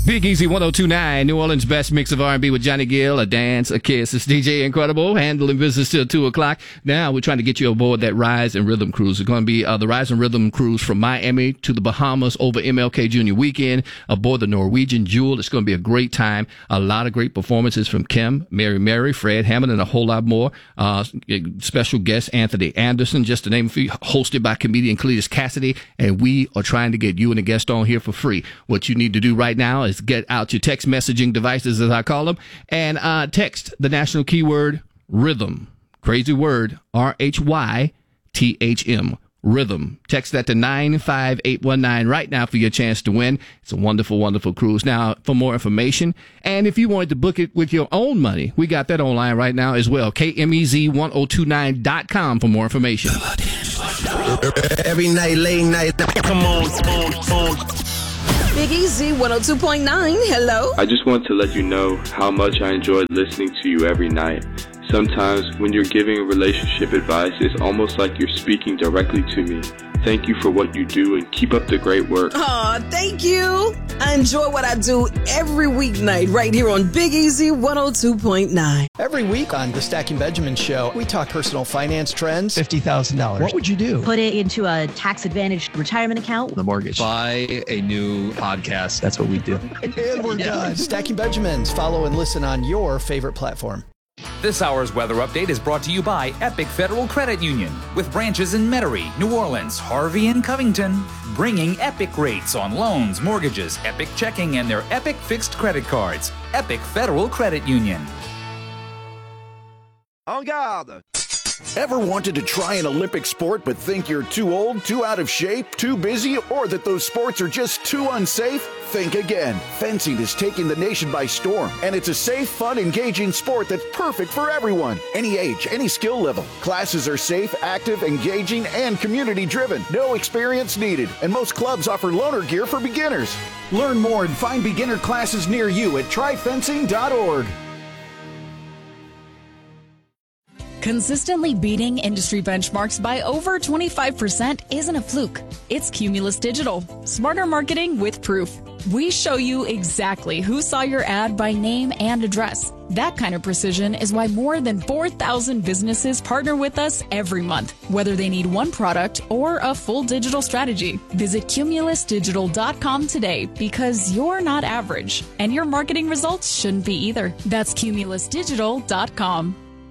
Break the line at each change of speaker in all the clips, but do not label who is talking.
Big Easy 102.9, New Orleans' best mix of R&B with Johnny Gill, a dance, a kiss. It's DJ Incredible, handling business till 2 o'clock. Now we're trying to get you aboard that Rise and Rhythm Cruise. It's going to be the Rise and Rhythm Cruise from Miami to the Bahamas over MLK Jr. weekend aboard the Norwegian Jewel. It's going to be a great time. A lot of great performances from Kim, Mary, Fred Hammond, and a whole lot more. Special guest Anthony Anderson, just to name a few, hosted by comedian Cletus Cassidy. And we are trying to get you and a guest on here for free. What you need to do right now is get out your text messaging devices, as I call them, and text the national keyword rhythm. Crazy word, RHYTHM. Rhythm. Text that to 95819 right now for your chance to win. It's a wonderful, wonderful cruise. Now, for more information, and if you wanted to book it with your own money, we got that online right now as well. KMEZ1029.com for more information.
Every night, late night. Come on.
Big Easy 102.9. Hello.
I just want to let you know how much I enjoy listening to you every night. Sometimes when you're giving relationship advice, it's almost like you're speaking directly to me. Thank you for what you do and keep up the great work.
Aw, thank you. I enjoy what I do every weeknight right here on Big Easy 102.9.
Every week on the Stacking Benjamin Show, we talk personal finance trends.
$50,000.
What would you do?
Put it into a tax-advantaged retirement account.
The mortgage. Buy a new podcast. That's what we do.
And we're done. Stacking Benjamins. Follow and listen on your favorite platform.
This hour's weather update is brought to you by Epic Federal Credit Union, with branches in Metairie, New Orleans, Harvey, and Covington, bringing Epic rates on loans, mortgages, Epic checking, and their Epic fixed credit cards. Epic Federal Credit Union.
En garde! Ever wanted to try an Olympic sport but think you're too old, too out of shape, too busy, or that those sports are just too unsafe? Think again. Fencing is taking the nation by storm, and it's a safe, fun, engaging sport that's perfect for everyone. Any age, any skill level. Classes are safe, active, engaging, and community-driven. No experience needed, and most clubs offer loaner gear for beginners. Learn more and find beginner classes near you at tryfencing.org.
Consistently beating industry benchmarks by over 25% isn't a fluke. It's Cumulus Digital. Smarter marketing with proof. We show you exactly who saw your ad by name and address. That kind of precision is why more than 4,000 businesses partner with us every month, whether they need one product or a full digital strategy. Visit cumulusdigital.com today, because you're not average, and your marketing results shouldn't be either. That's cumulusdigital.com.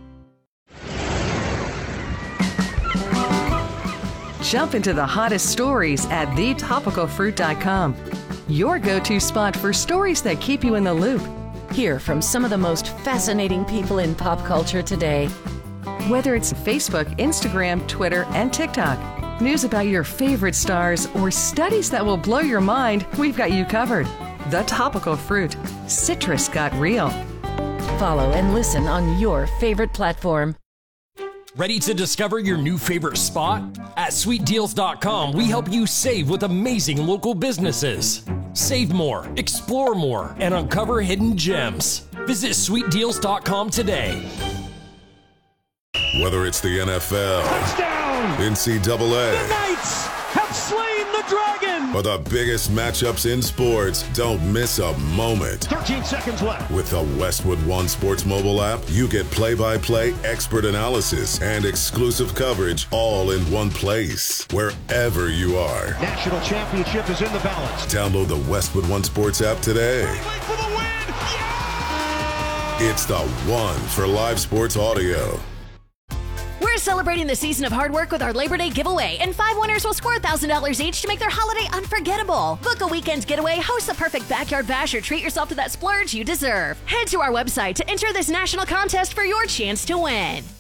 Jump into the hottest stories at thetopicalfruit.com. Your go-to spot for stories that keep you in the loop.
Hear from some of the most fascinating people in pop culture today.
Whether it's Facebook, Instagram, Twitter, and TikTok, news about your favorite stars, or studies that will blow your mind, we've got you covered. The Topical Fruit. Citrus got real.
Follow and listen on your favorite platform.
Ready to discover your new favorite spot? At sweetdeals.com, we help you save with amazing local businesses. Save more, explore more, and uncover hidden gems. Visit sweetdeals.com today.
Whether it's the NFL,
touchdown,
NCAA,
the Knights have slain the dragon,
or the biggest matchups in sports, don't miss a moment.
13 seconds left.
With the Westwood One Sports mobile app, you get play-by-play expert analysis and exclusive coverage all in one place, wherever you are.
National championship is in the balance.
Download the Westwood One Sports app today.
For the win. Yeah!
It's the one for live sports audio.
We're celebrating the season of hard work with our Labor Day giveaway, and 5 winners will score $1,000 each to make their holiday unforgettable. Book a weekend getaway, host the perfect backyard bash, or treat yourself to that splurge you deserve. Head to our website to enter this national contest for your chance to win.